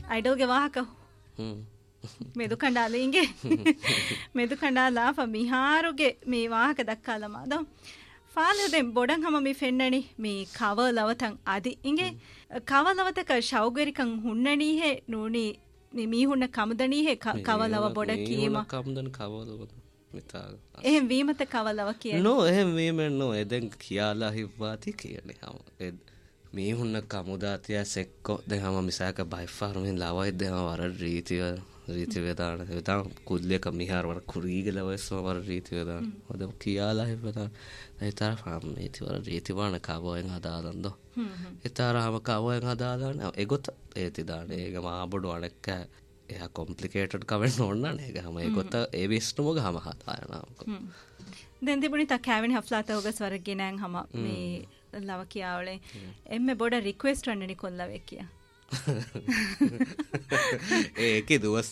ಐಡೋಗೆ ವಾಹಕ ಮೆದು ಕಂಡಾಲ ಹಿಂಗೆ ಮೆದು ಕಂಡಾಲ ಮಿಹಾರುಗೆ ಮೀ ವಾಹಕ ದಕ್ಕಾಲ ಮಾದ ಫಾಲದೆ ಬೊಡಂ ಹಮ ಮಿ ಫೆನ್ನಣಿ ಮೀ ಕವಲವತಂ ಅದಿ ಹಿಂಗೆ ಕವಲವತಕ ಶೌಗರಿಕಂ ಹುಣ್ಣಣಿ ಹೆ ನೂಣಿ ಮೀ ಹುಣ್ಣ ಕಮದಣಿ ಹೆ ಕವಲವ ಬೊಡ ಕೀಮ කම්දන කවලව මිතාග එහෙම වීමත කවලව කියන්නේ නෝ එහෙම වීමෙන් නෝ එදෙන් කියලා හිව්වාති කියන්නේ හම මේ හුන්න කමුදාතිය සෙක්කො දෙහම මිසාක බයිෆාර මෙන් ලවයි දෙහම වර රීති වේදාන වේදා කුල්ලේක මිහාර වර කුරීගල වස්ව වර රීති වේදාන ඔද කියලා හිව්වතා ඒතර ෆාම් මේති වර රීති වණ කවයෙන් හදාදන්දෝ ඒතර හම කවයෙන් හදාදන එගොත ඒති දාන ඒක මාබඩු අනක්ක එයා කොම්ප්ලිකේටඩ් කවෙන්න ඕන නේද හැම ඒකත් ඒ විශ්නුම ගහම හදායනා දැන් තිබුණි තා කැවින් හෆ්ලාත ඔගස් වරගේ නෑන් හැම මේ ලව කියාවලේ එම්මෙ බොඩ රික්වෙස්ට් වන්නනි කොල්ලවෙක් කියා ඒකේ දුවස්